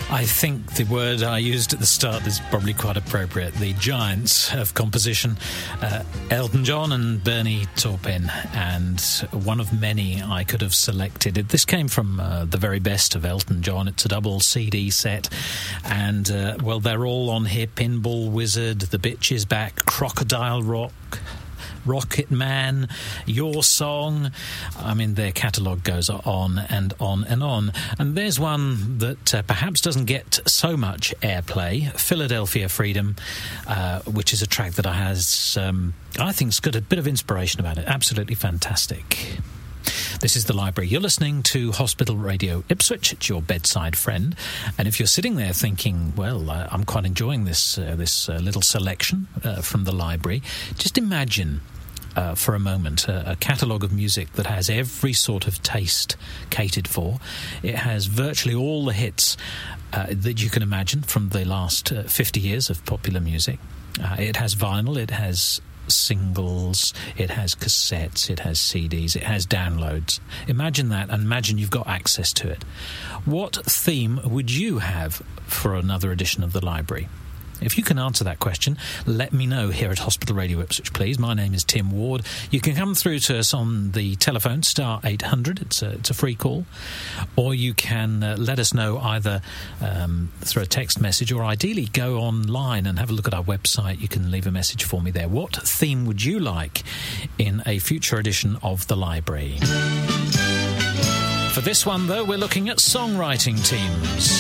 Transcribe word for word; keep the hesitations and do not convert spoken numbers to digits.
I think the word I used at the start is probably quite appropriate. The giants of composition, uh, Elton John and Bernie Taupin, and one of many I could have selected. This came from uh, the very best of Elton John. It's a double C D set, and, uh, well, they're all on here. Pinball Wizard, The Bitch Is Back, Crocodile Rock, Rocket Man, Your Song. I mean, their catalogue goes on and on and on. And there's one that uh, perhaps doesn't get so much airplay, Philadelphia Freedom, uh, which is a track that has, um, I think, has got a bit of inspiration about it. Absolutely fantastic. This is The Library. You're listening to Hospital Radio Ipswich. It's your bedside friend. And if you're sitting there thinking, well, uh, I'm quite enjoying this uh, this uh, little selection uh, from The Library, just imagine uh, for a moment uh, a catalogue of music that has every sort of taste catered for. It has virtually all the hits uh, that you can imagine from the last uh, fifty years of popular music. Uh, it has vinyl, it has singles, it has cassettes, it has C Ds, it has downloads. Imagine that, and imagine you've got access to it. What theme would you have for another edition of The Library? If you can answer that question, let me know here at Hospital Radio Ipswich, please. My name is Tim Ward. You can come through to us on the telephone, star eight hundred. It's a, it's a free call. Or you can uh, let us know either um, through a text message, or ideally go online and have a look at our website. You can leave a message for me there. What theme would you like in a future edition of The Library? For this one, though, we're looking at songwriting teams.